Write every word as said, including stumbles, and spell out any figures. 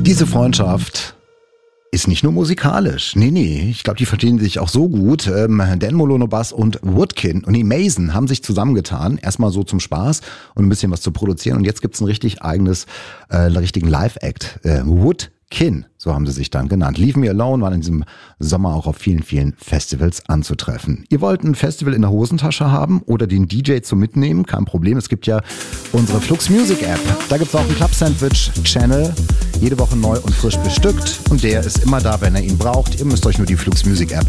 Diese Freundschaft ist nicht nur musikalisch. Nee, nee, ich glaube, die verstehen sich auch so gut. Ähm, Dan Molono Bass und Woodkin und die Mason haben sich zusammengetan. Erstmal so zum Spaß und ein bisschen was zu produzieren. Und jetzt gibt's ein richtig eigenes, äh, richtigen Live-Act. Äh, Woodkin, so haben sie sich dann genannt. Leave Me Alone waren in diesem Sommer auch auf vielen, vielen Festivals anzutreffen. Ihr wollt ein Festival in der Hosentasche haben oder den D J zum Mitnehmen? Kein Problem, es gibt ja unsere Flux Music App. Da gibt's auch einen Club Sandwich Channel. Jede Woche neu und frisch bestückt. Und der ist immer da, wenn ihr ihn braucht. Ihr müsst euch nur die Flux Music App